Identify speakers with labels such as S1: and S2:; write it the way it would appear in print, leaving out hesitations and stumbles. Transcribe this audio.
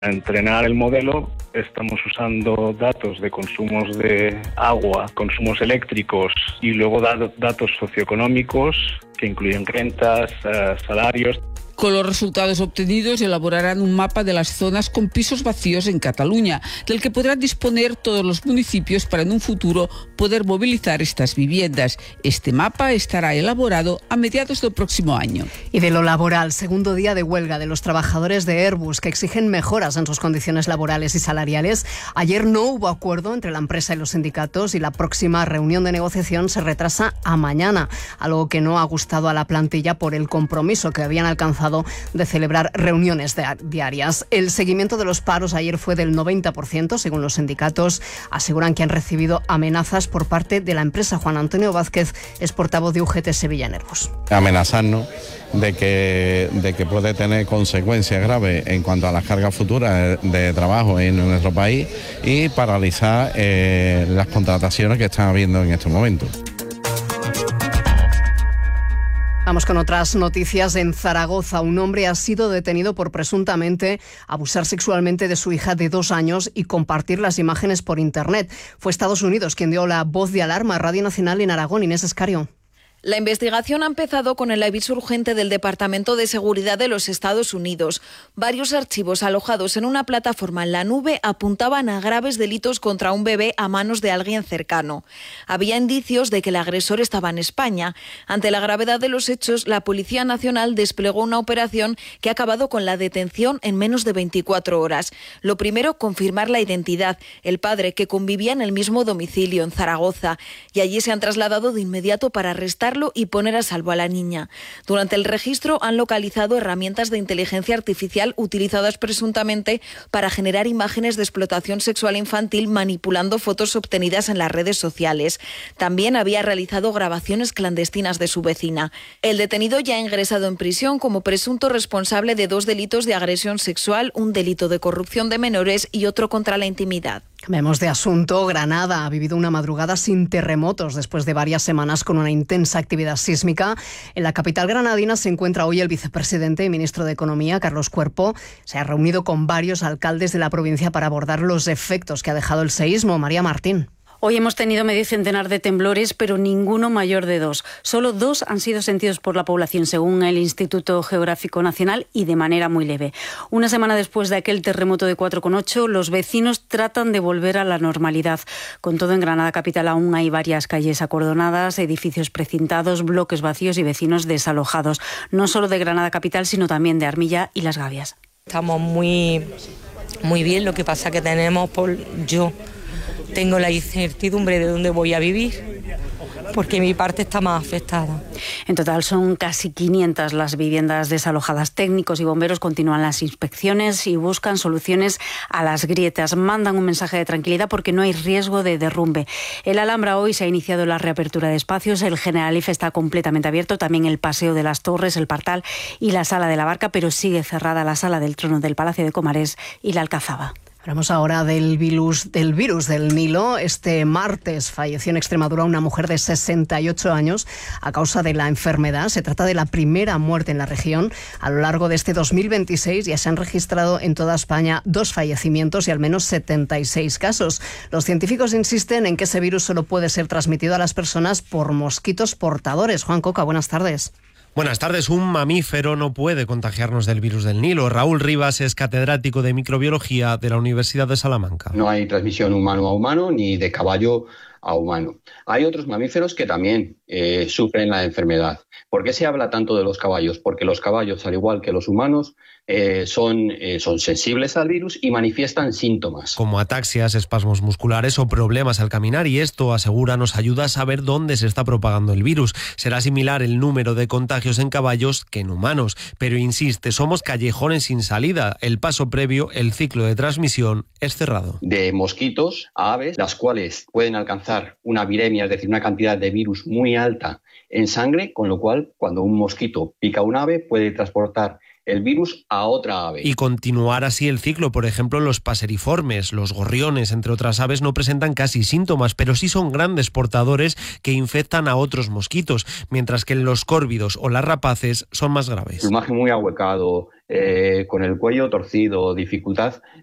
S1: Para entrenar el modelo estamos usando datos de consumos de agua, consumos eléctricos y luego datos socioeconómicos que incluyen rentas, salarios.
S2: Con los resultados obtenidos elaborarán un mapa de las zonas con pisos vacíos en Cataluña, del que podrán disponer todos los municipios para en un futuro poder movilizar estas viviendas. Este mapa estará elaborado a mediados del próximo año.
S3: Y de lo laboral, segundo día de huelga de los trabajadores de Airbus que exigen mejoras en sus condiciones laborales y salariales. Ayer no hubo acuerdo entre la empresa y los sindicatos y la próxima reunión de negociación se retrasa a mañana, algo que no ha gustado a la plantilla por el compromiso que habían alcanzado de celebrar reuniones diarias. El seguimiento de los paros ayer fue del 90%, según los sindicatos. Aseguran que han recibido amenazas por parte de la empresa. Juan Antonio Vázquez es portavoz de UGT Sevilla en Airbus.
S4: Amenazarnos de que puede tener consecuencias graves en cuanto a las cargas futuras de trabajo en nuestro país y paralizar las contrataciones que están habiendo en estos momentos.
S3: Vamos con otras noticias. En Zaragoza, un hombre ha sido detenido por presuntamente abusar sexualmente de su hija de 2 años y compartir las imágenes por Internet. Fue Estados Unidos quien dio la voz de alarma a Radio Nacional en Aragón. Inés Escario.
S5: La investigación ha empezado con el aviso urgente del Departamento de Seguridad de los Estados Unidos. Varios archivos alojados en una plataforma en la nube apuntaban a graves delitos contra un bebé a manos de alguien cercano. Había indicios de que el agresor estaba en España. Ante la gravedad de los hechos, la Policía Nacional desplegó una operación que ha acabado con la detención en menos de 24 horas. Lo primero, confirmar la identidad. El padre, que convivía en el mismo domicilio, en Zaragoza, y allí se han trasladado de inmediato para arrestar y poner a salvo a la niña. Durante el registro han localizado herramientas de inteligencia artificial utilizadas presuntamente para generar imágenes de explotación sexual infantil manipulando fotos obtenidas en las redes sociales. También había realizado grabaciones clandestinas de su vecina. El detenido ya ha ingresado en prisión como presunto responsable de 2 delitos de agresión sexual, un delito de corrupción de menores y otro contra la intimidad.
S3: Cambiamos de asunto. Granada ha vivido una madrugada sin terremotos después de varias semanas con una intensa actividad sísmica. En la capital granadina se encuentra hoy el vicepresidente y ministro de Economía, Carlos Cuerpo. Se ha reunido con varios alcaldes de la provincia para abordar los efectos que ha dejado el seísmo. María Martín.
S6: Hoy hemos tenido medio centenar de temblores, pero ninguno mayor de 2. Solo 2 han sido sentidos por la población, según el Instituto Geográfico Nacional, y de manera muy leve. Una semana después de aquel terremoto de 4,8, los vecinos tratan de volver a la normalidad. Con todo, en Granada capital aún hay varias calles acordonadas, edificios precintados, bloques vacíos y vecinos desalojados. No solo de Granada capital, sino también de Armilla y Las Gavias.
S7: Estamos muy bien, lo que pasa que yo tengo la incertidumbre de dónde voy a vivir, porque mi parte está más afectada.
S6: En total son casi 500 las viviendas desalojadas. Técnicos y bomberos continúan las inspecciones y buscan soluciones a las grietas. Mandan un mensaje de tranquilidad porque no hay riesgo de derrumbe. El Alhambra hoy se ha iniciado la reapertura de espacios. El Generalife está completamente abierto. También el Paseo de las Torres, el Partal y la Sala de la Barca, pero sigue cerrada la Sala del Trono del Palacio de Comares y la Alcazaba.
S3: Hablamos ahora del virus del Nilo. Este martes falleció en Extremadura una mujer de 68 años a causa de la enfermedad. Se trata de la primera muerte en la región. A lo largo de este 2026 ya se han registrado en toda España 2 fallecimientos y al menos 76 casos. Los científicos insisten en que ese virus solo puede ser transmitido a las personas por mosquitos portadores. Juan Coca, buenas tardes.
S8: Buenas tardes. Un mamífero no puede contagiarnos del virus del Nilo. Raúl Rivas es catedrático de microbiología de la Universidad de Salamanca.
S9: No hay transmisión humano a humano ni de caballo a humano. Hay otros mamíferos que también sufren la enfermedad. ¿Por qué se habla tanto de los caballos? Porque los caballos, al igual que los humanos, son sensibles al virus y manifiestan síntomas.
S8: Como ataxias, espasmos musculares o problemas al caminar, y esto, asegura, nos ayuda a saber dónde se está propagando el virus. Será similar el número de contagios en caballos que en humanos, pero insiste, somos callejones sin salida. El paso previo, el ciclo de transmisión, es cerrado.
S9: De mosquitos a aves, las cuales pueden alcanzar una viremia, es decir, una cantidad de virus muy alta en sangre, con lo cual, cuando un mosquito pica a un ave, puede transportar el virus a otra ave.
S8: Y continuar así el ciclo. Por ejemplo, los paseriformes, los gorriones, entre otras aves, no presentan casi síntomas, pero sí son grandes portadores que infectan a otros mosquitos, mientras que los córvidos o las rapaces son más graves.
S9: Plumaje muy ahuecado, con el cuello torcido, dificultad